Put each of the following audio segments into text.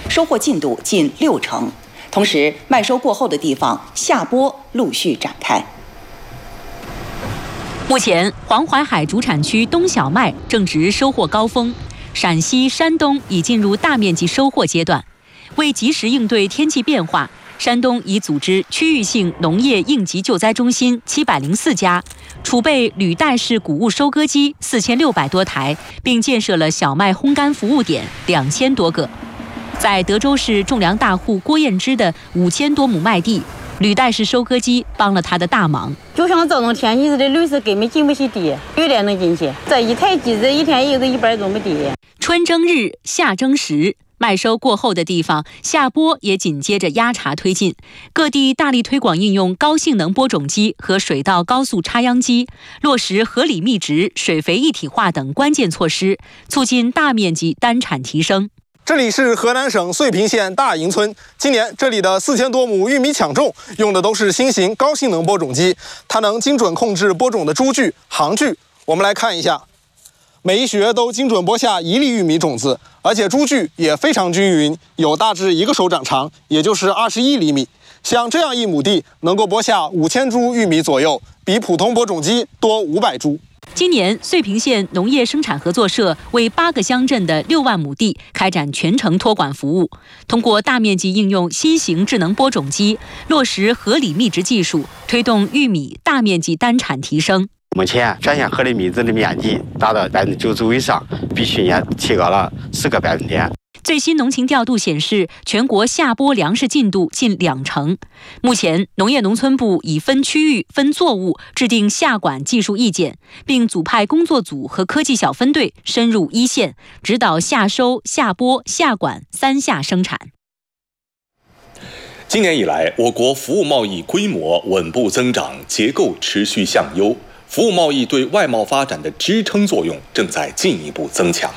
收获进度近60%。同时，麦收过后的地方下播陆续展开。 目前，黄淮海主产区冬小麦正值收获高峰，陕西、山东已进入大面积收获阶段。为及时应对天气变化，山东已组织区域性农业应急救灾中心704家，储备履带式谷物收割机4600多台，并建设了小麦烘干服务点2000多个。在德州市种粮大户郭艳芝的5000多亩麦地，履带式收割机帮了他的大忙。 就像这种天气似的，绿色根本进不去地，有点能进去。这一台机子一天也就100多亩地。 春争日，夏争时。麦收过后的地方，下播也紧接着压茬推进。各地大力推广应用高性能播种机和水稻高速插秧机，落实合理密植、水肥一体化等关键措施，促进大面积单产提升。 这里是河南省遂平县大营村，今年这里的4000多亩玉米抢种用的都是新型高性能播种机，它能精准控制播种的株距、行距。我们来看一下，每一穴都精准播下1粒玉米种子，而且株距也非常均匀，有大致1个手掌长，也就是21厘米。像这样1亩地能够播下5000株玉米左右，比普通播种机多500株。 今年，遂平县农业生产合作社为8个乡镇的6万亩地开展全程托管服务，通过大面积应用新型智能播种机，落实合理密植技术，推动玉米大面积单产提升。 目前全县合理密植的面积达到95%以上，比去年提高了10个百分点。 最新农情调度显示，全国下播粮食进度近20%。目前，农业农村部已分区域、分作物制定下管技术意见，并组派工作组和科技小分队深入一线，指导下收、下播、下管3下生产。 今年以来，我国服务贸易规模稳步增长，结构持续向优，服务贸易对外贸发展的支撑作用正在进一步增强。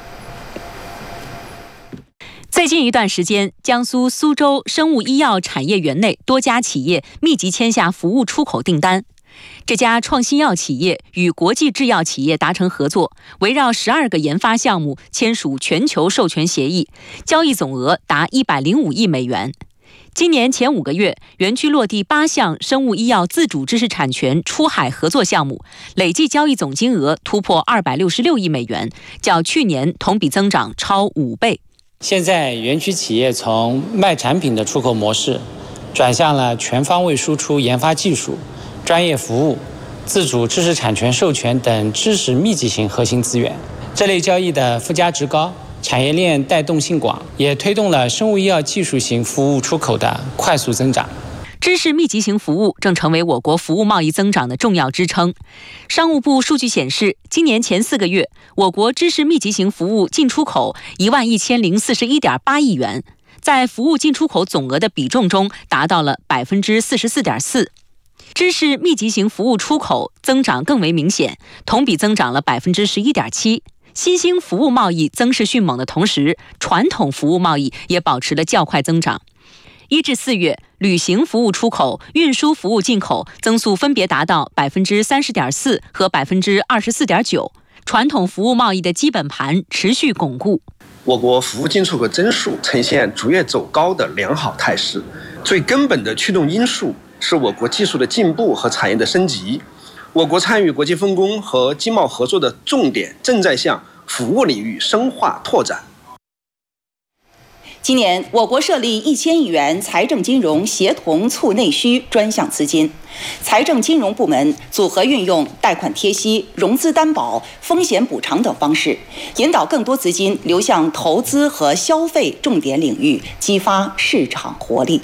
最近一段时间，江苏苏州生物医药产业园内多家企业密集签下服务出口订单。这家创新药企业与国际制药企业达成合作，围绕12个研发项目签署全球授权协议，交易总额达105亿美元。今年前5个月，园区落地8项生物医药自主知识产权出海合作项目，累计交易总金额突破266亿美元，较去年同比增长超5倍。 现在园区企业从卖产品的出口模式，转向了全方位输出研发技术、专业服务、自主知识产权授权等知识密集型核心资源。这类交易的附加值高，产业链带动性广，也推动了生物医药技术型服务出口的快速增长。 知识密集型服务正成为我国服务贸易增长的重要支撑。商务部数据显示，今年前4个月，我国知识密集型服务进出口11041.8亿元，在服务进出口总额的比重中达到了44.4%。知识密集型服务出口增长更为明显，同比增长了11.7%。新兴服务贸易增势迅猛的同时，传统服务贸易也保持了较快增长。1至4月，旅行服务出口、运输服务进口增速分别达到30.4%和24.9%，传统服务贸易的基本盘持续巩固。 我国服务进出口增速呈现逐月走高的良好态势，最根本的驱动因素是我国技术的进步和产业的升级。我国参与国际分工和经贸合作的重点正在向服务领域深化拓展。 今年，我国设立1000亿元财政金融协同促内需专项资金，财政金融部门组合运用贷款贴息、融资担保、风险补偿等方式，引导更多资金流向投资和消费重点领域，激发市场活力。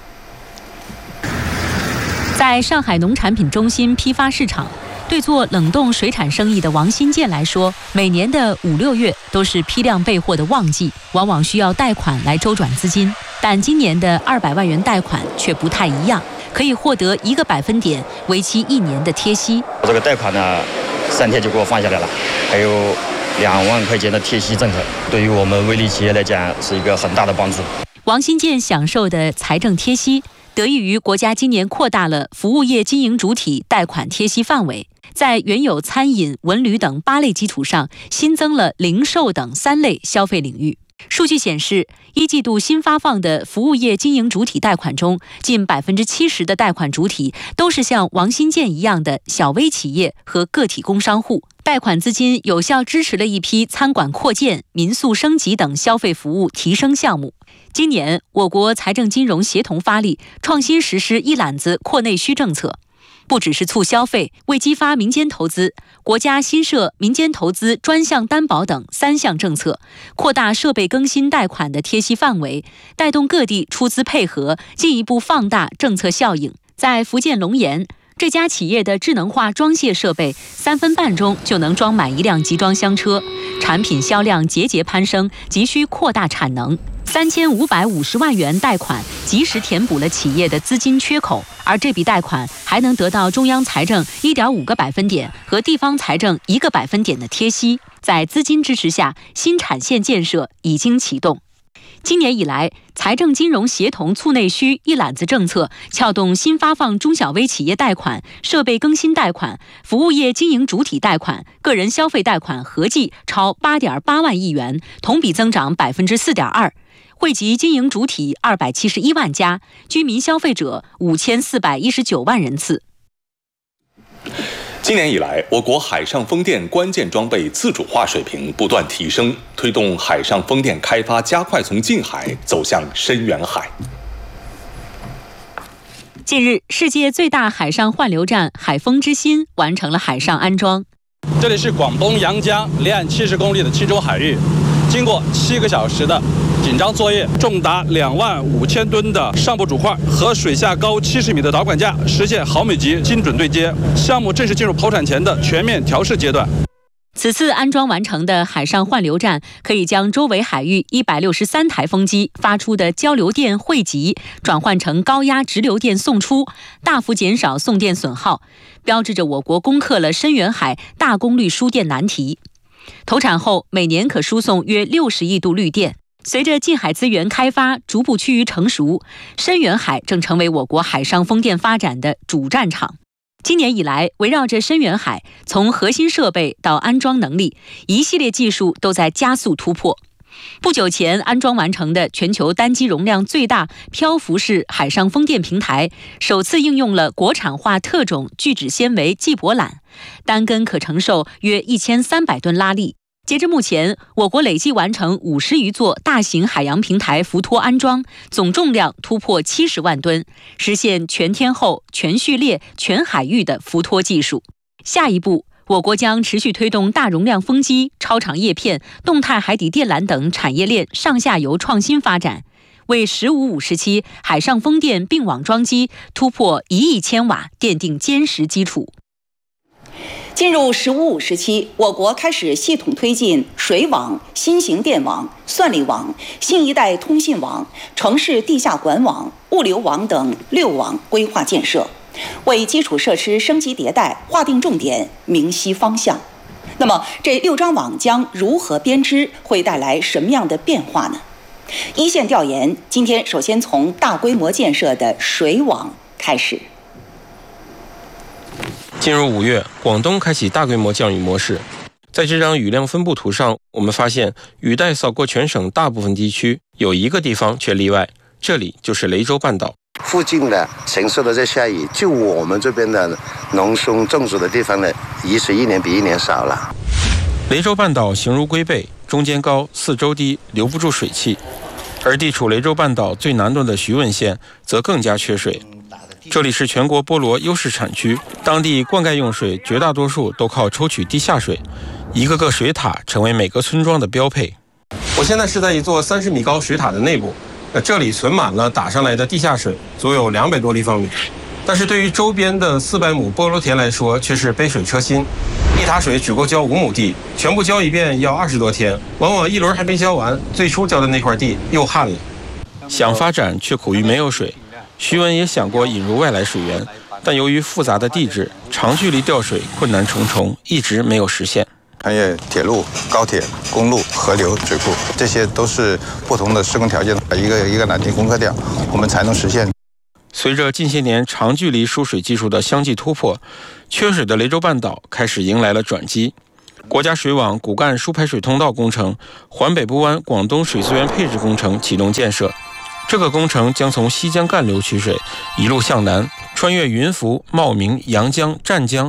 在上海农产品中心批发市场，对做冷冻水产生意的王新建来说，每年的5、6月都是批量备货的旺季，往往需要贷款来周转资金。但今年的200万元贷款却不太一样，可以获得1个百分点、为期1年的贴息。 这个贷款呢，3天就给我放下来了，还有2万块钱的贴息政策，对于我们微利企业来讲是一个很大的帮助。 王新建享受的财政贴息，得益于国家今年扩大了服务业经营主体贷款贴息范围，在原有餐饮、文旅等8类基础上，新增了零售等3类消费领域。 数据显示，一季度新发放的服务业经营主体贷款中，近70%的贷款主体都是像王新建一样的小微企业和个体工商户。贷款资金有效支持了一批餐馆扩建、民宿升级等消费服务提升项目。今年，我国财政金融协同发力，创新实施一揽子扩内需政策。不只是促消费，为激发民间投资，国家新设民间投资专项担保等3项政策，扩大设备更新贷款的贴息范围，带动各地出资配合，进一步放大政策效应。在福建龙岩，这家企业的智能化装卸设备3分半钟就能装满一辆集装箱车，产品销量节节攀升，急需扩大产能。3550万元贷款及时填补了企业的资金缺口，而这笔贷款还能得到中央财政1.5个百分点和地方财政1个百分点的贴息。在资金支持下，新产线建设已经启动。今年以来，财政金融协同促内需一揽子政策撬动新发放中小微企业贷款、设备更新贷款、服务业经营主体贷款、个人消费贷款合计超8.8万亿元，同比增长4.2%。惠及经营主体271万家，居民消费者5419万人次。 今年以来，我国海上风电关键装备自主化水平不断提升，推动海上风电开发加快从近海走向深远海。 近日，世界最大海上换流站海风之心完成了海上安装。 这里是广东阳江离岸70公里的钦州海域，经过7个小时的紧张作业，重达25000吨的上部主块和水下高70米的导管架实现毫米级精准对接，项目正式进入投产前的全面调试阶段。 此次安装完成的海上换流站，可以将周围海域163台风机发出的交流电汇集转换成高压直流电送出，大幅减少送电损耗，标志着我国攻克了深远海大功率输电难题。投产后，每年可输送约60亿度绿电。随着近海资源开发逐步趋于成熟，深远海正成为我国海上风电发展的主战场。今年以来，围绕着深远海，从核心设备到安装能力，一系列技术都在加速突破。不久前安装完成的全球单机容量最大漂浮式海上风电平台，首次应用了国产化特种聚酯纤维寄泊缆，单根可承受约1300吨拉力。截至目前，我国累计完成50余座大型海洋平台浮托安装，总重量突破70万吨，实现全天候、全序列、全海域的浮托技术。下一步，我国将持续推动大容量风机、超长叶片、动态海底电缆等产业链上下游创新发展，为15、50期海上风电并网装机突破1亿千瓦奠定坚实基础。 进入15、50期，我国开始系统推进水网、新型电网、算力网、新一代通信网、城市地下管网、物流网等6网规划建设，为基础设施升级迭代划定重点、明晰方向。那么，这6张网将如何编织，会带来什么样的变化呢？一线调研今天首先从大规模建设的水网开始。 进入5月，广东开启大规模降雨模式。在这张雨量分布图上，我们发现雨带扫过全省大部分地区，有一个地方却例外，这里就是雷州半岛。 附近的城市都在下雨，就我们这边的农村种植的地方呢，雨水一年比一年少了。 雷州半岛形如龟背，中间高，四周低，留不住水汽。而地处雷州半岛最南端的徐闻县则更加缺水。这里是全国菠萝优势产区，当地灌溉用水绝大多数都靠抽取地下水，一个个水塔成为每个村庄的标配。我现在是在一座30米高水塔的内部，这里存满了打上来的地下水，足有200多立方米。但是对于周边的400亩菠萝田来说，却是杯水车薪。一塔水只够浇5亩地，全部浇一遍要20多天，往往一轮还没浇完，最初浇的那块地又旱了。想发展却苦于没有水。徐闻也想过引入外来水源，但由于复杂的地质，长距离调水困难重重，一直没有实现。 穿越铁路、高铁、公路、河流、水库，这些都是不同的施工条件，一个难题攻克掉，我们才能实现。 随着近些年长距离输水技术的相继突破，缺水的雷州半岛开始迎来了转机。 国家水网骨干输排水通道工程、环北部湾广东水资源配置工程启动建设。这个工程将从西江干流取水，一路向南，穿越云浮、茂名、阳江、湛江